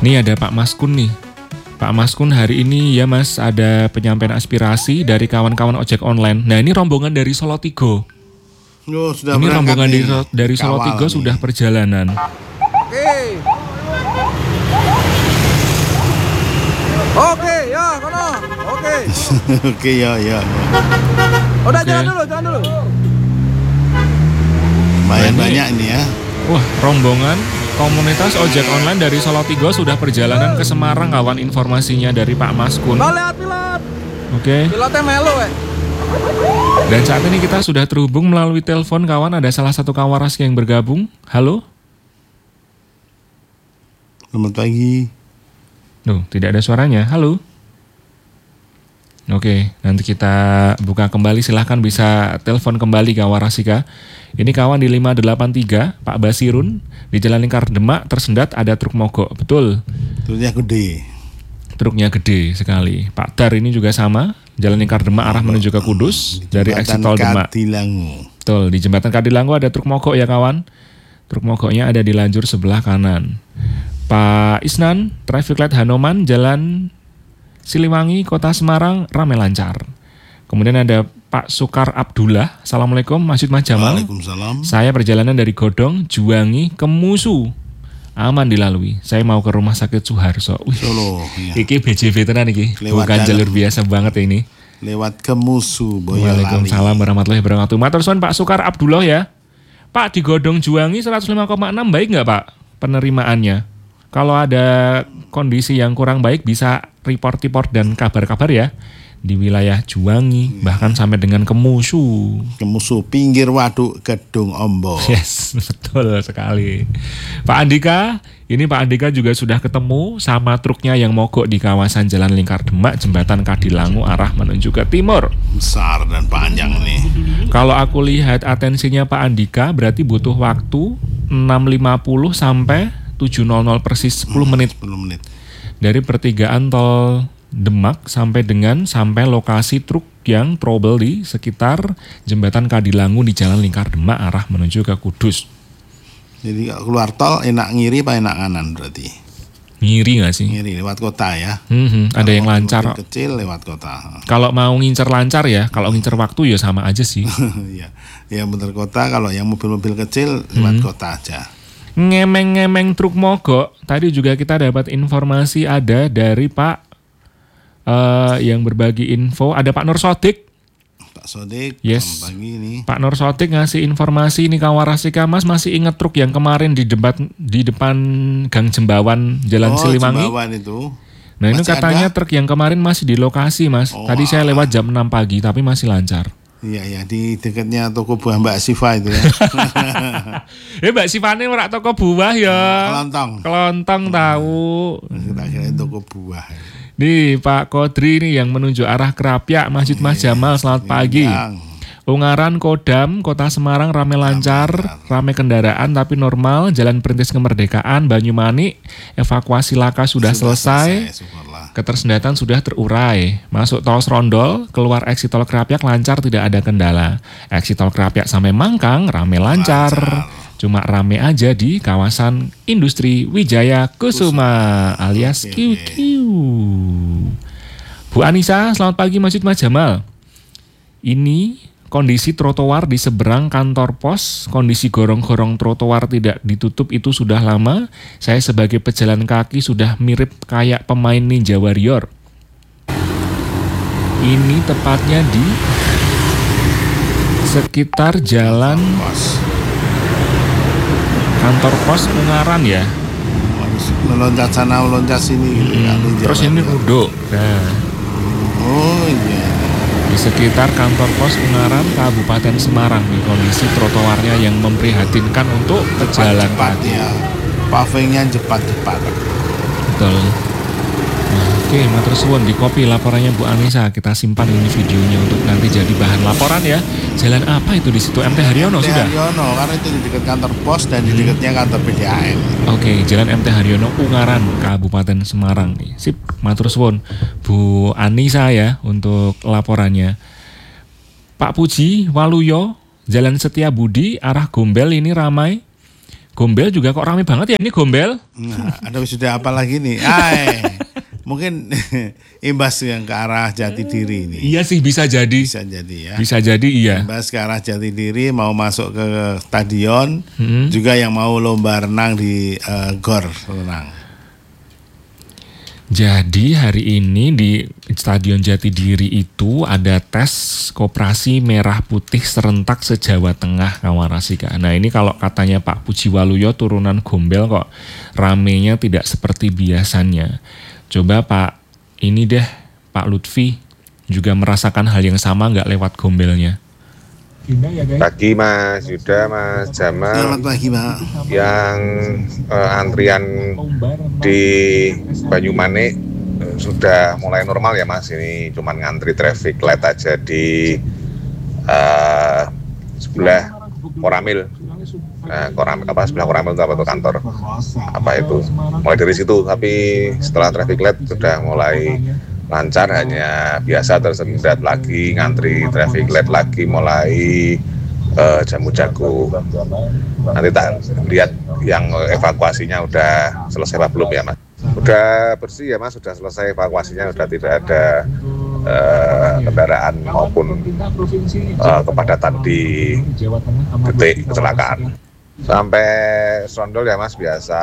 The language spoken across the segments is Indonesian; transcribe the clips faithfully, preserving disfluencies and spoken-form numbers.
Nih ada Pak Maskun nih. Pak Maskun hari ini ya Mas ada penyampaian aspirasi dari kawan-kawan ojek online. Nah ini rombongan dari Solo Tigo. Oh, sudah ini rombongan nih. dari, dari Solo Tigo nih. Sudah perjalanan. Oke. Oke ya kono. Oke. Oke ya ya. Udah okay. Jalan dulu, jalan dulu. Lumayan banyak ini ya. Wah, rombongan komunitas ojek online dari Solo Tigo sudah perjalanan ke Semarang, kawan. Informasinya dari Pak Maskun. Lihat pilot. Oke. Okay. Pilotnya melu, eh. Dan saat ini kita sudah terhubung melalui telepon, kawan. Ada salah satu kawaras yang bergabung. Halo. Selamat pagi. Duh, tidak ada suaranya. Halo. Oke, nanti kita buka kembali. Silahkan bisa telepon kembali Kawarasika. Ini kawan di lima delapan tiga, Pak Basirun. Di Jalan Lingkar Demak tersendat ada truk mogok. Betul. Truknya gede. Truknya gede sekali. Pak Dar ini juga sama. Jalan Lingkar Demak arah menuju ke Kudus. Dari eksit tol Demak. Kadilangu. Betul, di Jembatan Kadilangu ada truk mogok ya kawan. Truk mogoknya ada di lajur sebelah kanan. Pak Isnan, traffic light Hanoman, Jalan Siliwangi, Kota Semarang, ramai lancar. Kemudian ada Pak Sukar Abdullah, Assalamualaikum, Masjid Mas Jamal. Waalaikumsalam. Saya perjalanan dari Godong, Juwangi, ke Musu. Aman dilalui. Saya mau ke Rumah Sakit Suharso. Wih, Solo. Ya. Iki B J V tenan iki. Bukan jalur biasa banget ini. Lewat ke Musu, Boyolali. Waalaikumsalam warahmatullahi wabarakatuh. Matur suwun Pak Sukar Abdullah ya. Pak, di Godong Juwangi seratus lima koma enam baik nggak Pak penerimaannya? Kalau ada kondisi yang kurang baik bisa report-report dan kabar-kabar ya di wilayah Juwangi, bahkan sampai dengan ke Musu. Ke Musu, pinggir waduk Gedung Ombo. Yes, betul sekali. Pak Andika, ini Pak Andika juga sudah ketemu sama truknya yang mogok di kawasan Jalan Lingkar Demak, Jembatan Kadilangu arah menuju ke timur. Besar dan panjang nih. Kalau aku lihat atensinya Pak Andika berarti butuh waktu enam lima puluh sampai tujuh nol nol persis sepuluh menit. sepuluh menit. Dari pertigaan tol Demak sampai dengan sampai lokasi truk yang trouble di sekitar Jembatan Kadilangu di Jalan Lingkar Demak arah menuju ke Kudus. Jadi keluar tol enak ngiri apa enak kanan berarti? Ngiri nggak sih? Ngiri lewat kota ya. Hmm, ada yang lancar. Kecil lewat kota. Kalau mau ngincer lancar ya, kalau ngincer waktu ya sama aja sih. Ya, ya bener kota. Kalau yang mobil-mobil kecil lewat hmm. kota aja. Ngemeng-ngemeng truk mogok, tadi juga kita dapat informasi ada dari Pak uh, yang berbagi info, ada Pak Nur Sodik. Pak Sodik, yes. Pagi ini. Pak Nur Sodik ngasih informasi ini Kawarasika, Mas masih ingat truk yang kemarin di depan di depan Gang Jembawan Jalan oh, Siliwangi? Jembawan itu. Nah ini masih katanya ada? Truk yang kemarin masih di lokasi Mas. Oh, tadi saya lewat jam enam pagi tapi masih lancar. Iya ya di dekatnya toko buah Mbak Siva itu ya. Eh Mbak Siva ini merak toko buah ya. Kelontong. Kelontong hmm. tahu. Kita kira toko buah. Nih Pak Kodri nih yang menuju arah Krapyak Masjid Mas Jamal. Selamat pagi. Ungaran Kodam Kota Semarang rame lancar, rame kendaraan tapi normal. Jalan Perintis Kemerdekaan Banyumanik evakuasi laka sudah, sudah selesai. selesai Ketersendatan sudah terurai. Masuk tol Serondol, keluar eksit tol Krapyak lancar, tidak ada kendala. Eksit tol Krapyak sampai Mangkang rame lancar. lancar. Cuma rame aja di kawasan Industri Wijaya Kusuma, Kusuma. alias Q Q. Bu Anissa, selamat pagi Masjid Mas Jamal. Ini kondisi trotoar di seberang kantor pos, kondisi gorong-gorong trotoar tidak ditutup itu sudah lama. Saya sebagai pejalan kaki sudah mirip kayak pemain Ninja Warrior. Ini tepatnya di sekitar jalan kantor pos Ungaran ya. Meloncat sana, meloncat sini. Hmm, terus ini Rudo. Nah. Oh iya. Di sekitar kantor pos Ungaran Kabupaten Semarang nih kondisi trotoarnya yang memprihatinkan untuk pejalan kaki. Ya. Pavingnya cepat-cepat. Betul. Nah, oke, matur suwun di copy laporannya Bu Anissa. Kita simpan ini videonya untuk nanti jadi bahan laporan ya. Jalan apa itu di situ? M T Haryono M T sudah? Haryono, karena itu di dekat kantor pos dan di dekatnya kantor P D A M. Oke, Jalan M T Haryono Ungaran Kabupaten Semarang nih. Sip, matur suwun Bu Anissa ya untuk laporannya. Pak Puji Waluyo, Jalan Setiabudi arah Gombel ini ramai. Gombel juga kok rame banget ya ini Gombel. Nah, ada sudah apa lagi nih? Ay, mungkin imbas yang ke arah Jatidiri ini. Iya sih bisa jadi. Bisa jadi ya. Bisa jadi iya. Imbas ke arah Jatidiri mau masuk ke stadion, Hmm. juga yang mau lomba renang di uh, Gor renang. Jadi hari ini di Stadion Jatidiri itu ada tes koperasi merah putih serentak se-Jawa Tengah Kawarasika. Nah ini kalau katanya Pak Pujiwaluyo turunan Gombel kok ramenya tidak seperti biasanya. Coba Pak ini deh Pak Lutfi juga merasakan hal yang sama nggak lewat Gombelnya? Pagi Mas Yuda, Mas Jamal. Selamat pagi Pak. Yang eh, antrian di Banyumane eh, sudah mulai normal ya Mas. Ini cuman ngantri traffic light aja di eh, sebelah Koramil. Eh, Koramil apa sebelah Koramil itu apa tuh kantor? Apa itu? Mulai dari situ. Tapi setelah traffic light sudah mulai lancar, hanya biasa tersendat lagi, ngantri traffic light lagi mulai uh, Jamu Jago. Nanti tak lihat yang evakuasinya udah selesai apa belum ya Mas. Udah bersih ya Mas, sudah selesai evakuasinya, sudah tidak ada uh, kendaraan maupun uh, kepadatan di titik kecelakaan. Sampai Serondol ya Mas, biasa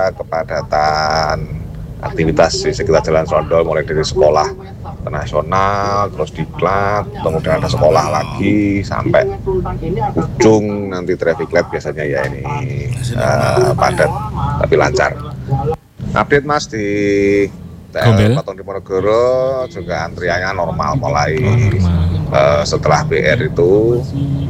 kepadatan aktivitas di sekitar Jalan Serondol mulai dari sekolah nasional, terus diklat, kemudian ada sekolah lagi sampai ujung nanti traffic light biasanya ya ini uh, padat tapi lancar. Update Mas di Gombel. Patung Diponegoro juga antriannya normal mulai uh, setelah B R itu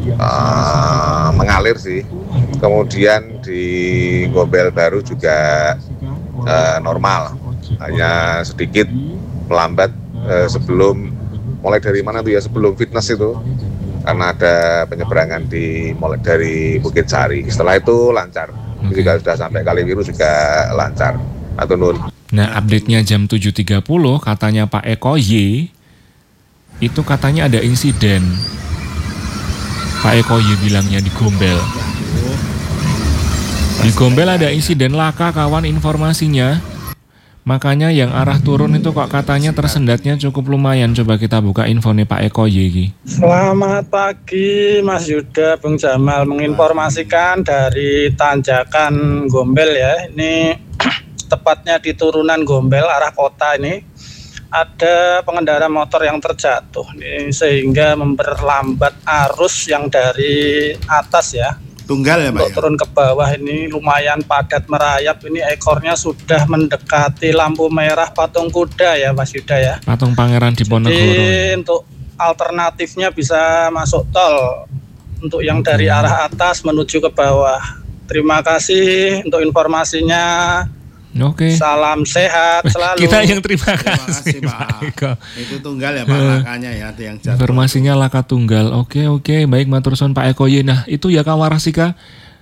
uh, mengalir sih. Kemudian di Gombel baru juga uh, normal, hanya sedikit melambat uh, sebelum mulai dari mana tuh ya sebelum fitness itu karena ada penyeberangan di mulai dari Bukit Sari. Setelah itu lancar. Jika sudah sampai Kaliwiru juga lancar. Atau nun. Nah update-nya jam tujuh tiga puluh katanya Pak Eko Y itu katanya ada insiden. Pak Eko Y bilangnya di Gombel. Di Gombel ada insiden laka kawan informasinya. Makanya yang arah turun itu kok katanya tersendatnya cukup lumayan. Coba kita buka infonya Pak Eko Y. Selamat pagi Mas Yuda, Bung Jamal menginformasikan dari tanjakan Gombel ya. Ini tepatnya di turunan Gombel arah kota ini ada pengendara motor yang terjatuh ini, sehingga memperlambat arus yang dari atas ya. Tunggal ya Pak? Untuk ya? turun ke bawah ini lumayan padat merayap. Ini ekornya sudah mendekati lampu merah Patung Kuda ya Mas Yuda ya. Patung Pangeran Diponegoro. Jadi untuk alternatifnya bisa masuk tol untuk yang dari arah atas menuju ke bawah. Terima kasih untuk informasinya. Oke. Salam sehat selalu. Kita yang terima kasih, Terima kasih Pak. Pak Eko. Itu tunggal ya Pak, lakanya ya ada yang jatuh. Informasinya laka tunggal. Oke oke baik matur suwun Pak Eko Y. Nah itu ya Kawarasika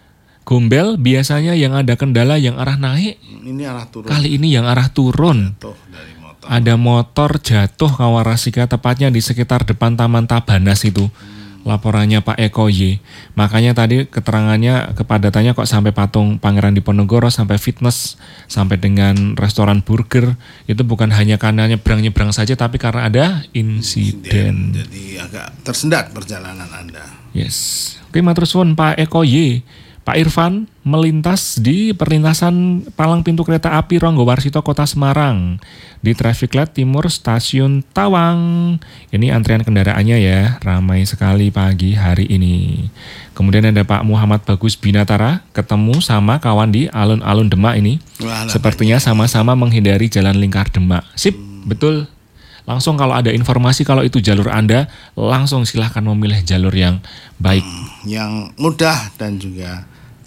Gombel biasanya yang ada kendala yang arah naik. Ini arah turun. Kali ini yang arah turun. Jatuh dari motor. Ada motor jatuh Kawarasika tepatnya di sekitar depan Taman Tabanas itu. Laporannya Pak Eko Y. Makanya tadi keterangannya kepadatannya kok sampai Patung Pangeran Diponegoro, sampai fitness, sampai dengan restoran burger. Itu bukan hanya karena nyebrang-nyebrang saja, tapi karena ada insiden. Jadi agak tersendat perjalanan Anda. Yes. Oke, matur suwun Pak Eko Y. Pak Irfan melintas di perlintasan palang pintu kereta api Ronggowarsito Kota Semarang di traffic light timur stasiun Tawang. Ini antrian kendaraannya ya, ramai sekali pagi hari ini. Kemudian ada Pak Muhammad Bagus Binatara ketemu sama kawan di alun-alun Demak ini. Wah, Sepertinya sama-sama menghindari jalan lingkar Demak. Sip, betul. Langsung kalau ada informasi kalau itu jalur Anda, langsung silahkan memilih jalur yang baik. Yang mudah dan juga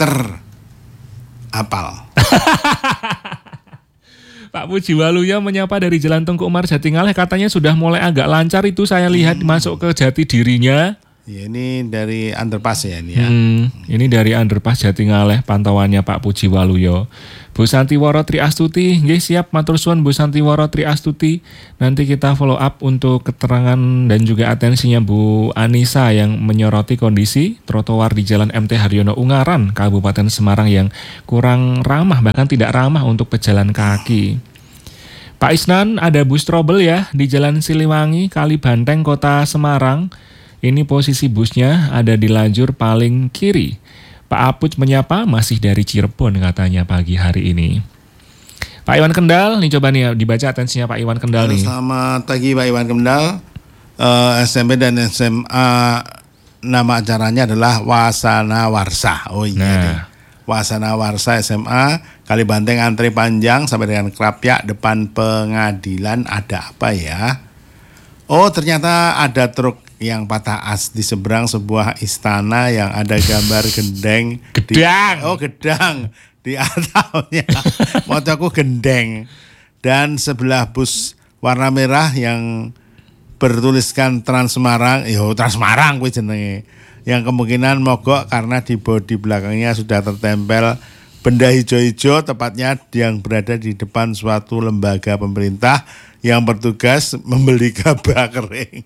terapal. Pak Pujiwaluyo menyapa dari Jalan Tengku Umar Jatingaleh, katanya sudah mulai agak lancar itu saya lihat hmm. masuk ke Jatidirinya. Ya, ini dari underpass ya ini ya. Hmm, ini dari underpass Jatingaleh, pantauannya Pak Puji Waluyo. Bu Santiworo Tri Astuti, nggih siap matur suwun Bu Santiworo Tri Astuti. Nanti kita follow up untuk keterangan dan juga atensinya Bu Anissa yang menyoroti kondisi trotoar di Jalan M T Haryono Ungaran, Kabupaten Semarang yang kurang ramah, bahkan tidak ramah untuk pejalan kaki. Pak Isnan, ada bus trouble ya di Jalan Siliwangi, Kalibanteng, Kota Semarang. Ini posisi busnya ada di lajur paling kiri. Pak Apuj menyapa masih dari Cirebon katanya pagi hari ini. Pak Iwan Kendal, nih coba nih dibaca atensinya Pak Iwan Kendal nih. Selamat pagi Pak Iwan Kendal. Uh, S M P dan S M A nama acaranya adalah Wasana Warsa. Oh iya Nah. nih. Wasana Warsa S M A Kalibanteng antri panjang sampai dengan Krapyak depan pengadilan. Ada apa ya? Oh ternyata ada truk yang patah as di seberang sebuah istana yang ada gambar gendeng. Gedang. Di, oh gedang di atapnya. Motoku gendeng. Dan sebelah bus warna merah yang bertuliskan Trans Semarang. Yo Trans Semarang kuwi jenenge. Yang kemungkinan mogok karena di bodi belakangnya sudah tertempel benda hijau-hijau, tepatnya yang berada di depan suatu lembaga pemerintah yang bertugas membeli gabah kering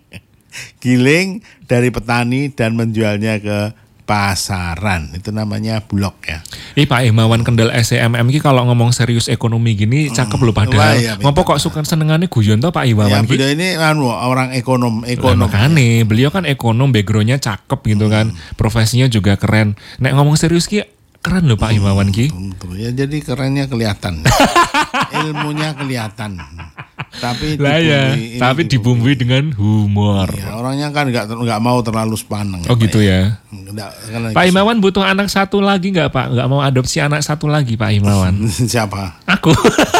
giling dari petani dan menjualnya ke pasaran. Itu namanya bulog ya. Ih Pak Imawan Kendal S M M ki kalau ngomong serius ekonomi gini cakep loh padahal. Wah, iya, Ngopo kok suka senengannya guyon toh Pak Imawan Ya, ki? beliau ini anu, orang ekonom, Lah, ekonom. makanya beliau kan ekonom, backgroundnya cakep gitu kan, profesinya juga keren. Nek ngomong serius ki keren loh Pak Imawan ki. Tentu ya, jadi kerennya kelihatan. Ilmunya kelihatan. Tapi Lah ya, dibumbui- ini tapi dibumbui dengan humor. Ya, orangnya kan nggak nggak mau terlalu sepaneng. Oh gitu ya. Nggak, karena Pak Imawan butuh anak satu lagi nggak Pak? Nggak mau adopsi anak satu lagi Pak Imawan? siapa? Aku.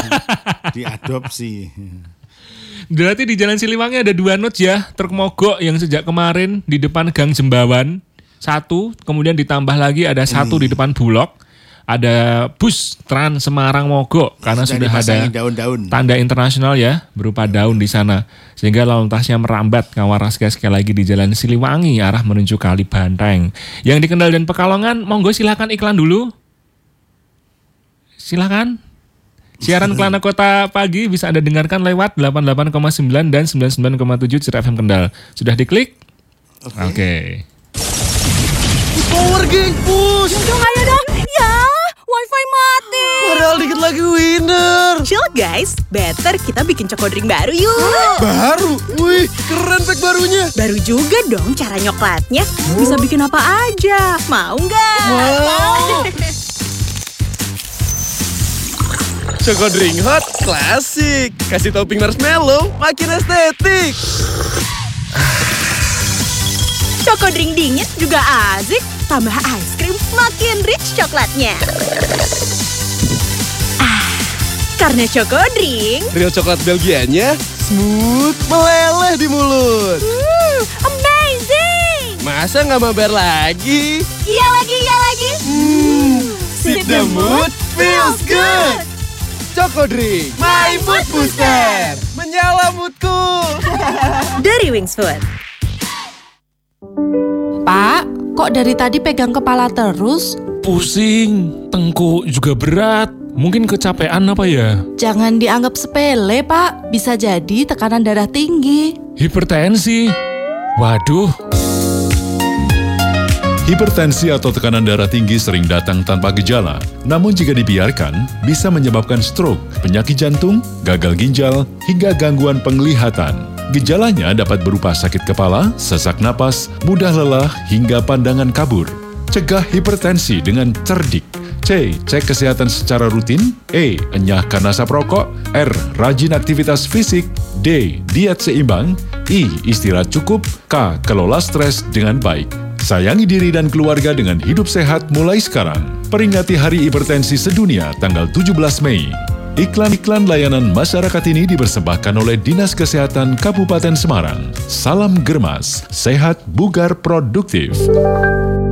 Diadopsi. Berarti di Jalan Siliwangi ada dua not ya, truk mogok yang sejak kemarin di depan Gang Jembawan. Satu, kemudian ditambah lagi ada satu di depan Bulog. Ada bus Trans Semarang mogok karena sudah, Sudah ada dipasangi daun-daun. tanda internasional ya berupa daun di sana, sehingga lalu lintasnya merambat kawaras sekali lagi di Jalan Siliwangi arah menuju Kalibanteng. Yang di Kendal dan Pekalongan, monggo silakan iklan dulu. Silakan. Siaran Kelana Kota pagi bisa Anda dengarkan lewat delapan puluh delapan koma sembilan dan sembilan puluh sembilan koma tujuh Cira F M Kendal. Sudah diklik? Oke. Okay. Power geng push. Dong ayo dong. Ya, wifi mati. Padahal dikit lagi winner. Chill guys, better kita bikin Choco Drink baru yuk. Baru. Wih, keren pack barunya. Baru juga dong cara nyoklatnya. Bisa bikin apa aja. Mau nggak? Wow. Choco Drink hot, klasik. Kasih topping marshmallow, makin estetik. Choco Drink dingin juga asik. Tambah ice cream, makin rich coklatnya. Ah, karena Choco Drink, Real coklat Belgianya smooth meleleh di mulut. hmm, amazing. Masa nggak mabar lagi? Iya lagi, iya lagi. Hmm, sip the mood feels good. Choco Drink, my mood booster. Menyala moodku. Dari Wings Food. Pak, kok dari tadi pegang kepala terus? Pusing, tengkuk juga berat. Mungkin kecapean apa ya? Jangan dianggap sepele, Pak. Bisa jadi tekanan darah tinggi. Hipertensi. Waduh. Hipertensi atau tekanan darah tinggi sering datang tanpa gejala, namun jika dibiarkan, bisa menyebabkan stroke, penyakit jantung, gagal ginjal, hingga gangguan penglihatan. Gejalanya dapat berupa sakit kepala, sesak napas, mudah lelah, hingga pandangan kabur. Cegah hipertensi dengan cerdik. C. Cek kesehatan secara rutin. E. Enyahkan asap rokok. R. Rajin aktivitas fisik. D. Diet seimbang. I. Istirahat cukup. K. Kelola stres dengan baik. Sayangi diri dan keluarga dengan hidup sehat mulai sekarang. Peringati Hari Hipertensi Sedunia tanggal tujuh belas Mei. Iklan-iklan layanan masyarakat ini dipersembahkan oleh Dinas Kesehatan Kabupaten Semarang. Salam Germas, sehat, bugar, produktif.